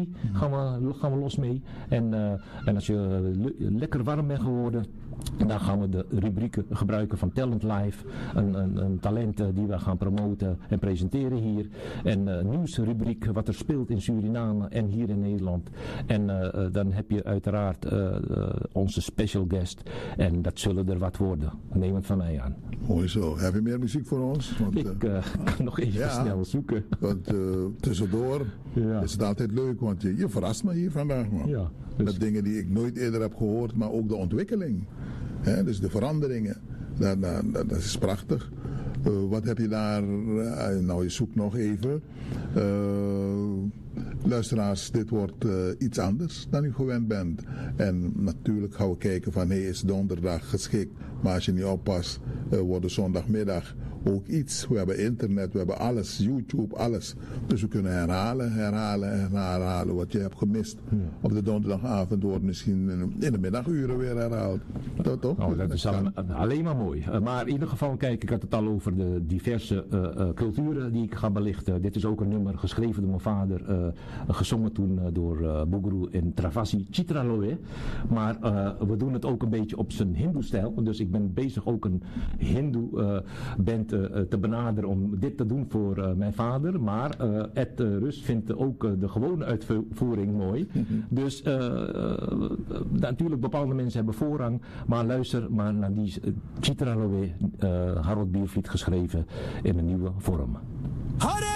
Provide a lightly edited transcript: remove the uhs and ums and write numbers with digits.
Tivoli gaan we los mee. En als je lekker warm bent geworden, dan gaan we de rubrieken gebruiken van Talent Live. Een talent die we gaan promoten en presenteren hier. En nieuwsrubriek wat er speelt in Suriname en hier in Nederland. En dan heb je uiteraard onze special guest. En dat zullen er wat worden. Neem het van mij aan. Mooi zo. Heb je meer muziek voor ons? Want, ik kan nog even snel zoeken. Want tussendoor is het altijd leuk. Want je verrast me hier vandaag, man. Ja, dus met dingen die ik nooit eerder heb gehoord. Maar ook de ontwikkeling. Dus de veranderingen. Dat is prachtig. Wat heb je daar? Nou, je zoekt nog even. Luisteraars, dit wordt iets anders dan u gewend bent. En natuurlijk gaan we kijken van, is donderdag geschikt. Maar als je niet oppast, wordt het zondagmiddag ook iets. We hebben internet, we hebben alles, YouTube, alles. Dus we kunnen herhalen wat je hebt gemist. Op de donderdagavond wordt misschien in de middaguren weer herhaald. Toch? Oh, dat is alleen maar mooi. Maar in ieder geval, kijk, ik had het al over de diverse culturen die ik ga belichten. Dit is ook een nummer geschreven door mijn vader. Gezongen toen door Buguru en Travassi Chitraloe. Maar we doen het ook een beetje op zijn hindoe-stijl. Dus ik ben bezig ook een hindoe-band te benaderen om dit te doen voor mijn vader. Maar Ed Rust vindt ook de gewone uitvoering mooi. Dus natuurlijk bepaalde mensen hebben voorrang. Maar luister maar naar die Chitraloe, Harold Biervliet geschreven in een nieuwe vorm.